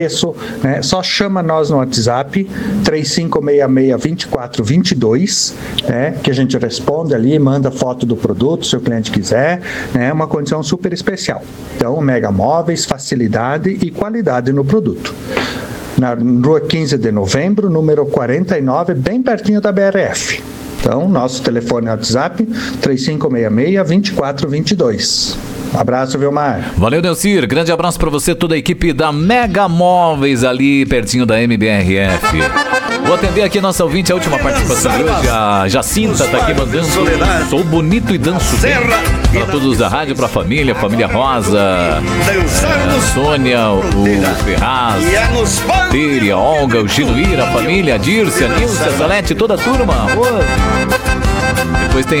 Isso, né? Só chama nós no WhatsApp 3566-2422, né? Que a gente responde ali, manda foto do produto se o cliente quiser, né? Uma condição super especial. Então, Mega Móveis, facilidade e qualidade no produto. Na rua 15 de novembro, número 49, bem pertinho da BRF. Então, nosso telefone é WhatsApp 3566-2422. Abraço, Vilmar. Valeu, Nelcir. Grande abraço pra você, toda a equipe da Mega Móveis ali pertinho da MBRF. Vou atender aqui a nossa ouvinte, a última participação de hoje. A Jacinta tá aqui mandando "Sou bonito e danço bem". Para todos da rádio, pra família Rosa, Sônia, o Ferraz, Tere, a Olga, o Ginuíra, a família, a Dirce, a Nilce, a Zalete, toda a turma. Depois tem